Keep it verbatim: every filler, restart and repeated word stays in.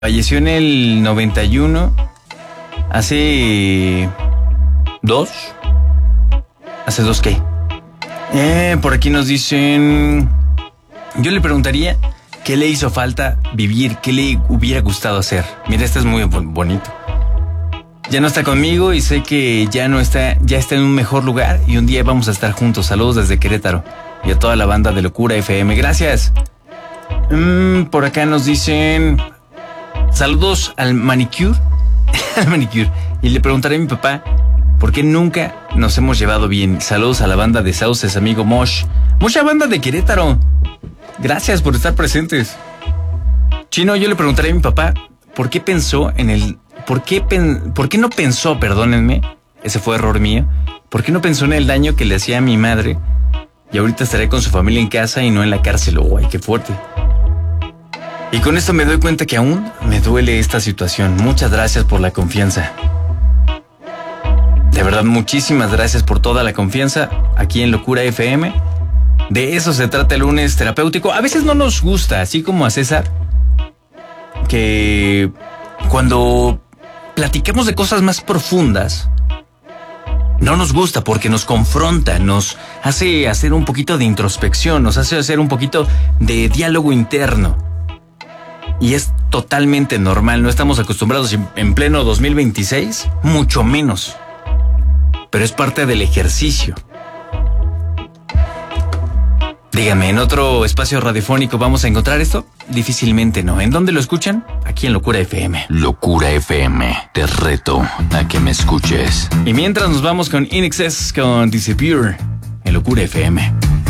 Falleció en el noventa y uno, hace dos, hace dos qué. Eh, por aquí nos dicen, yo le preguntaría qué le hizo falta vivir, qué le hubiera gustado hacer. Mira, este es muy bonito. Ya no está conmigo y sé que ya no está, ya está en un mejor lugar y un día vamos a estar juntos. Saludos desde Querétaro y a toda la banda de Locura F M. Gracias. Mm, por acá nos dicen saludos al manicure, al manicure. Y le preguntaré a mi papá por qué nunca nos hemos llevado bien. Saludos a la banda de Sauces, amigo Mosh. Mucha banda de Querétaro. Gracias por estar presentes. Chino, yo le preguntaré a mi papá por qué pensó en el... ¿Por qué, pen, ¿Por qué no pensó, perdónenme, ese fue error mío, por qué no pensó en el daño que le hacía a mi madre y ahorita estaré con su familia en casa y no en la cárcel? Oh, ¡ay, qué fuerte! Y con esto me doy cuenta que aún me duele esta situación. Muchas gracias por la confianza. De verdad, muchísimas gracias por toda la confianza aquí en Locura F M. De eso se trata el lunes terapéutico. A veces no nos gusta, así como a César, que cuando platicamos de cosas más profundas, no nos gusta porque nos confronta, nos hace hacer un poquito de introspección, nos hace hacer un poquito de diálogo interno. Y es totalmente normal, no estamos acostumbrados en pleno dos mil veintiséis, mucho menos. Pero es parte del ejercicio. Dígame, ¿en otro espacio radiofónico vamos a encontrar esto? Difícilmente no. ¿En dónde lo escuchan? Aquí en Locura F M. Locura F M, te reto a que me escuches. Y mientras nos vamos con In Excess con Disappear en Locura F M.